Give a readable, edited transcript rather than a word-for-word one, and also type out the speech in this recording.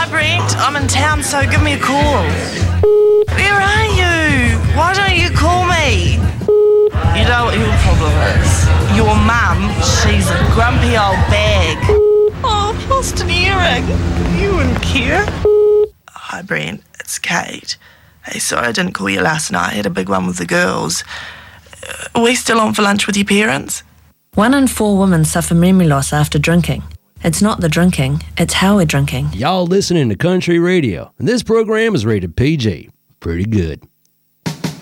Hi, Brent. I'm in town, so give me a call. Where are you? Why don't you call me? You know what your problem is? Your mum, she's a grumpy old bag. Oh, I've lost an earring. You wouldn't care. Hi, Brent. It's Kate. Hey, sorry I didn't call you last night. I had a big one with the girls. Are we still on for lunch with your parents? 1 in 4 women suffer memory loss after drinking. It's not the drinking, it's how we're drinking. Y'all listening to Country Radio, and this program is rated PG. Pretty good.